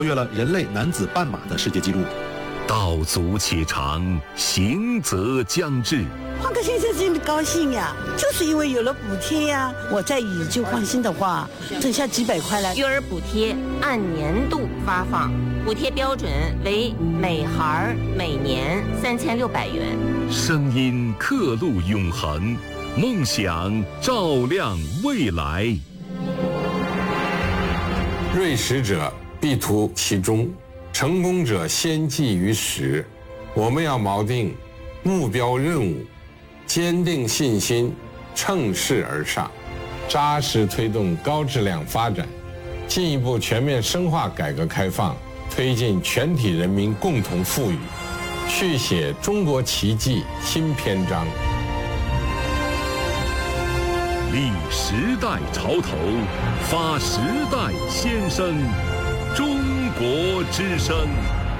越了人类男子半马的世界纪录。 道阻且长，行则将至。 换个先生真的高兴呀，就是因为有了补贴呀。我再以旧换新的话，剩下几百块了。 育儿补贴按年度发放，补贴标准为每孩每年3600元。 声音刻录永恒，梦想照亮未来。 锐识者必图其中，成功者先记于始。我们要锚定目标任务，坚定信心，乘势而上，扎实推动高质量发展，进一步全面深化改革开放，推进全体人民共同富裕，续写中国奇迹新篇章。 立时代潮头，发时代先声，中国之声。